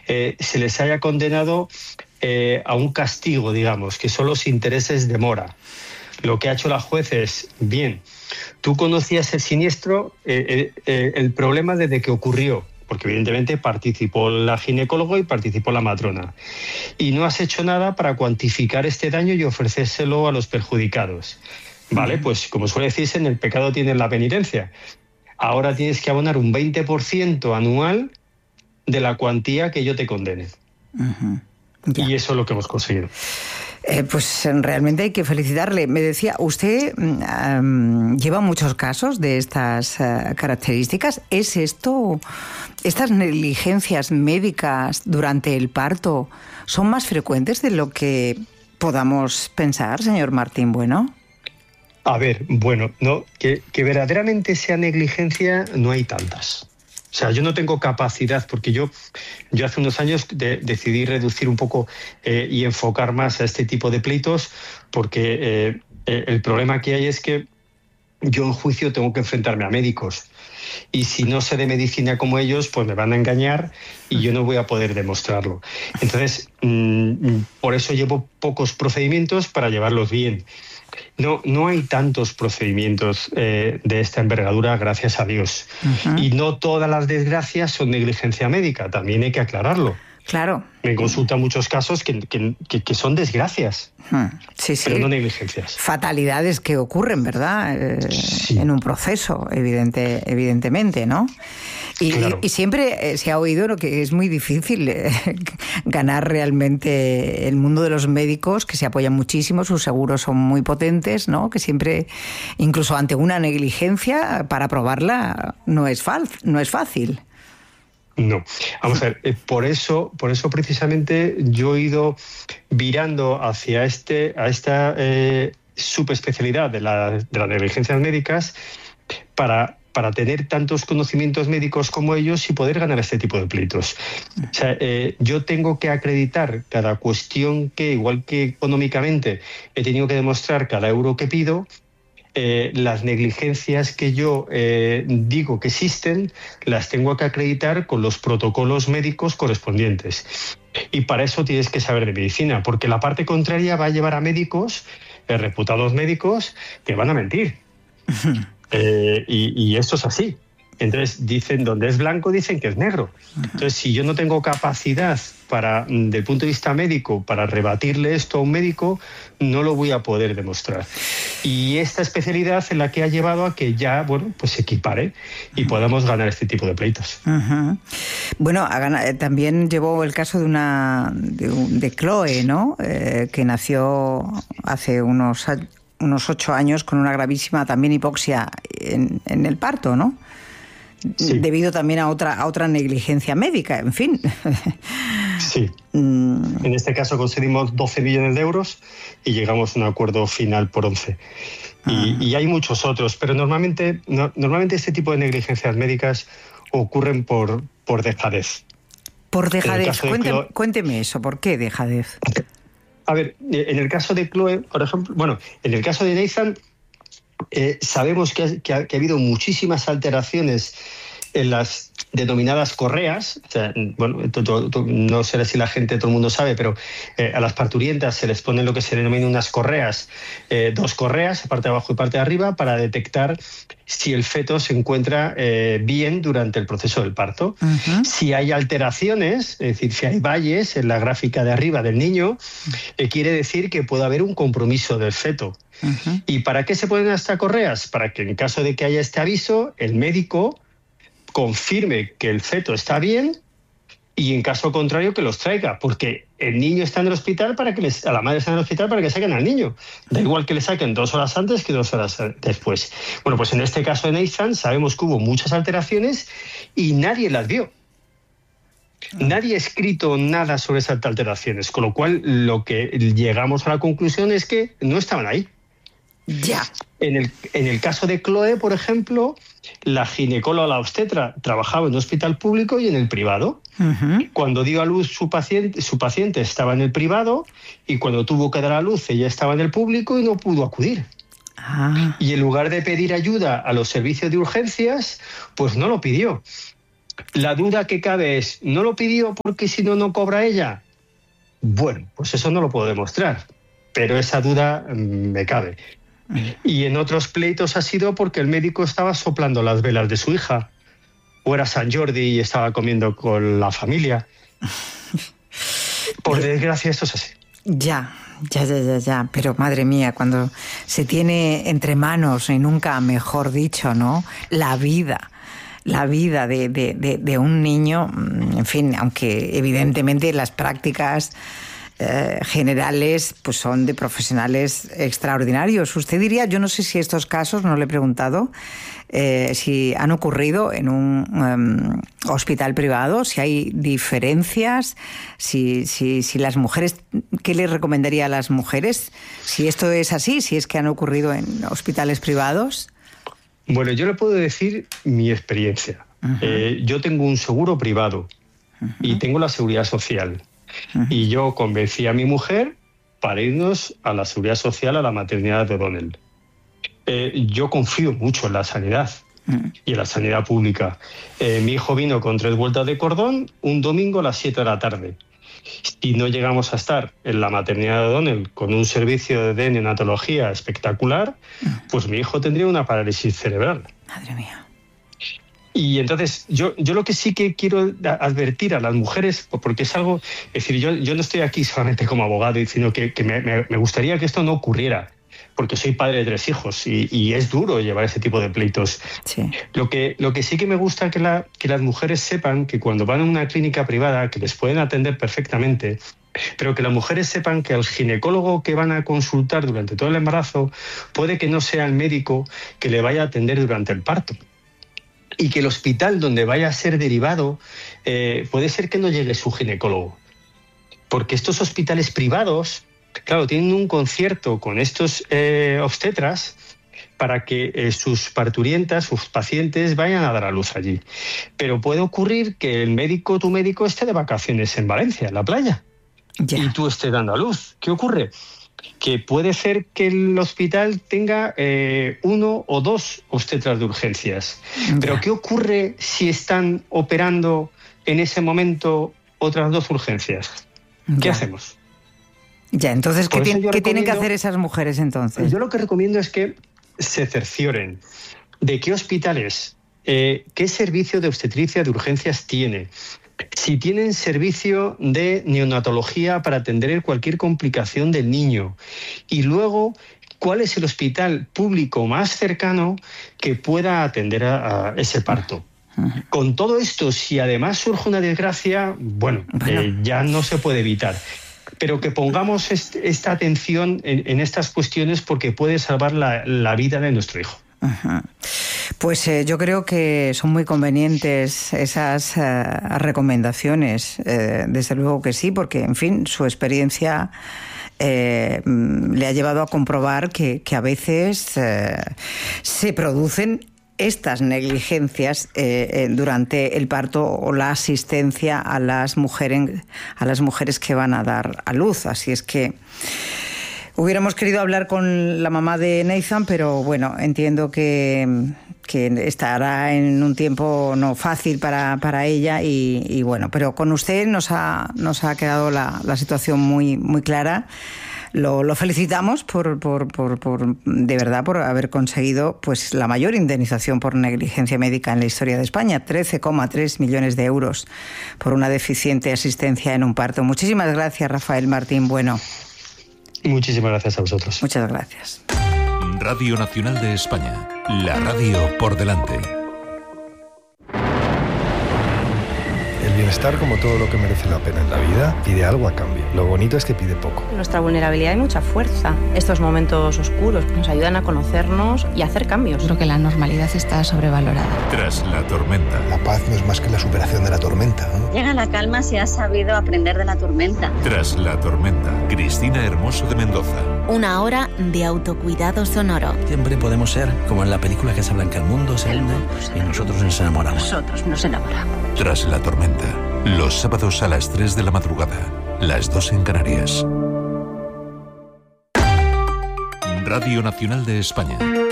se les haya condenado a un castigo, digamos, que son los intereses de mora. Lo que ha hecho la juez es, bien, tú conocías el siniestro, el problema desde que ocurrió, porque evidentemente participó la ginecóloga y participó la matrona, y no has hecho nada para cuantificar este daño y ofrecérselo a los perjudicados. Vale, pues como suele decirse, en el pecado tienes la penitencia. Ahora tienes que abonar un 20% anual de la cuantía que yo te condene. Y eso es lo que hemos conseguido. Pues realmente hay que felicitarle. Me decía, usted lleva muchos casos de estas características. ¿Es esto, estas negligencias médicas durante el parto, son más frecuentes de lo que podamos pensar, señor Martín Bueno? A ver, bueno, no, que verdaderamente sea negligencia no hay tantas. O sea, yo no tengo capacidad, porque yo hace unos años decidí reducir un poco y enfocar más a este tipo de pleitos, porque el problema que hay es que yo en juicio tengo que enfrentarme a médicos. Y si no sé de medicina como ellos, pues me van a engañar y yo no voy a poder demostrarlo. Entonces, por eso llevo pocos procedimientos para llevarlos bien. No hay tantos procedimientos de esta envergadura, gracias a Dios. Y no todas las desgracias son negligencia médica, también hay que aclararlo. Claro. Me consultan muchos casos que son desgracias, sí, pero no negligencias. Fatalidades que ocurren, ¿verdad? Sí. En un proceso, evidentemente, ¿no? Claro. Y siempre se ha oído lo que es muy difícil ganar realmente el mundo de los médicos, que se apoyan muchísimo, sus seguros son muy potentes, ¿no? Que siempre, incluso ante una negligencia, para probarla no es fácil. No, vamos a ver, por eso precisamente yo he ido virando hacia esta subespecialidad de las negligencias médicas para tener tantos conocimientos médicos como ellos y poder ganar este tipo de pleitos. O sea, yo tengo que acreditar cada cuestión que, igual que económicamente he tenido que demostrar cada euro que pido, las negligencias que yo digo que existen, las tengo que acreditar con los protocolos médicos correspondientes. Y para eso tienes que saber de medicina, porque la parte contraria va a llevar a médicos, reputados médicos, que van a mentir. Y esto es así. Entonces dicen, donde es blanco dicen que es negro. Entonces, si yo no tengo capacidad desde el punto de vista médico, para rebatirle esto a un médico, no lo voy a poder demostrar. Y esta especialidad es la que ha llevado a que ya, bueno, pues se equipare y podamos ganar este tipo de pleitos. Bueno, también llevó el caso de Chloe, ¿no? Que nació hace unos 8 años con una gravísima también hipoxia en el parto, ¿no? Sí. Debido también a otra negligencia médica, en fin. Sí. En este caso conseguimos 12 millones de euros y llegamos a un acuerdo final por 11. Y hay muchos otros, pero normalmente este tipo de negligencias médicas ocurren por dejadez. Por dejadez. Cuénteme eso, ¿por qué dejadez? A ver, en el caso de Chloe, por ejemplo, bueno, en el caso de Nathan, sabemos que ha habido muchísimas alteraciones en las denominadas correas. O sea, bueno, no sé si la gente, todo el mundo sabe, pero a las parturientas se les ponen lo que se denomina unas correas, 2 correas, parte de abajo y parte de arriba, para detectar si el feto se encuentra bien durante el proceso del parto. Si hay alteraciones, es decir, si hay valles en la gráfica de arriba del niño, quiere decir que puede haber un compromiso del feto. ¿Y para qué se ponen estas correas? Para que en caso de que haya este aviso, el médico confirme que el feto está bien y en caso contrario que los traiga, porque el niño está en el hospital a la madre está en el hospital para que saquen al niño. Da igual que le saquen 2 horas antes que 2 horas después. Bueno, pues en este caso de Nathan sabemos que hubo muchas alteraciones y nadie las vio. Nadie ha escrito nada sobre esas alteraciones, con lo cual lo que llegamos a la conclusión es que no estaban ahí. Ya. En el caso de Chloe, por ejemplo, la ginecóloga, la obstetra, trabajaba en un hospital público y en el privado. Cuando dio a luz su paciente estaba en el privado, y cuando tuvo que dar a luz ella estaba en el público y no pudo acudir. Y en lugar de pedir ayuda a los servicios de urgencias, pues no lo pidió. La duda que cabe es, ¿no lo pidió porque si no, no cobra ella? Bueno, pues eso no lo puedo demostrar, pero esa duda me cabe. Y en otros pleitos ha sido porque el médico estaba soplando las velas de su hija, o era San Jordi y estaba comiendo con la familia. Por desgracia, esto es así. Ya. Pero madre mía, cuando se tiene entre manos, y nunca mejor dicho, ¿no?, la vida de un niño, en fin, aunque evidentemente las prácticas generales pues son de profesionales extraordinarios. Usted diría, yo no sé si estos casos, no le he preguntado, si han ocurrido en un hospital privado, si hay diferencias, si las mujeres, ¿qué les recomendaría a las mujeres? Si esto es así, si es que han ocurrido en hospitales privados. Bueno, yo le puedo decir mi experiencia. Yo tengo un seguro privado y tengo la seguridad social. Y yo convencí a mi mujer para irnos a la seguridad social, a la maternidad de O'Donnell. Yo confío mucho en la sanidad y en la sanidad pública. Mi hijo vino con 3 vueltas de cordón un domingo a las 7 de la tarde. Si no llegamos a estar en la maternidad de O'Donnell con un servicio de neonatología espectacular, pues mi hijo tendría una parálisis cerebral. Madre mía. Y entonces yo lo que sí que quiero advertir a las mujeres, porque es algo, es decir, yo no estoy aquí solamente como abogado, sino que me gustaría que esto no ocurriera, porque soy padre de 3 hijos y es duro llevar ese tipo de pleitos. Sí. Lo que sí que me gusta que las mujeres sepan que cuando van a una clínica privada, que les pueden atender perfectamente, pero que las mujeres sepan que al ginecólogo que van a consultar durante todo el embarazo puede que no sea el médico que le vaya a atender durante el parto. Y que el hospital donde vaya a ser derivado puede ser que no llegue su ginecólogo. Porque estos hospitales privados, claro, tienen un concierto con estos obstetras para que sus parturientas, sus pacientes, vayan a dar a luz allí. Pero puede ocurrir que tu médico esté de vacaciones en Valencia, en la playa, y tú estés dando a luz. ¿Qué ocurre? Que puede ser que el hospital tenga 1 o 2 obstetras de urgencias. Pero ¿qué ocurre si están operando en ese momento otras 2 urgencias? ¿Qué hacemos? Ya, entonces, ¿qué tienen que hacer esas mujeres entonces? Yo lo que recomiendo es que se cercioren de qué hospitales, qué servicio de obstetricia de urgencias tiene, si tienen servicio de neonatología para atender cualquier complicación del niño, y luego cuál es el hospital público más cercano que pueda atender a ese parto. Con todo esto, si además surge una desgracia, bueno. Ya no se puede evitar. Pero que pongamos esta atención en estas cuestiones, porque puede salvar la vida de nuestro hijo. Pues yo creo que son muy convenientes esas recomendaciones, desde luego que sí, porque, en fin, su experiencia le ha llevado a comprobar que a veces se producen estas negligencias durante el parto o la asistencia a las mujeres que van a dar a luz. Así es que hubiéramos querido hablar con la mamá de Nathan, pero bueno, entiendo que estará en un tiempo no fácil para ella y bueno, pero con usted nos ha quedado la situación muy, muy clara. Lo felicitamos por de verdad por haber conseguido pues la mayor indemnización por negligencia médica en la historia de España, 13,3 millones de euros por una deficiente asistencia en un parto. Muchísimas gracias, Rafael Martín Bueno. Muchísimas gracias a vosotros. Muchas gracias. Radio Nacional de España, la radio por delante. El bienestar, como todo lo que merece la pena en la vida, pide algo a cambio. Lo bonito es que pide poco. En nuestra vulnerabilidad hay mucha fuerza. Estos momentos oscuros nos ayudan a conocernos y a hacer cambios. Creo que la normalidad está sobrevalorada. Tras la tormenta. La paz no es más que la superación de la tormenta, ¿no? Llega la calma si has sabido aprender de la tormenta. Tras la tormenta. Cristina Hermoso de Mendoza. Una hora de autocuidado sonoro. Siempre podemos ser como en la película que se habla en que el mundo se hunde y nosotros nos enamoramos. Nosotros nos enamoramos. Tras la tormenta. Los sábados a las 3 de la madrugada, las 2 en Canarias. Radio Nacional de España.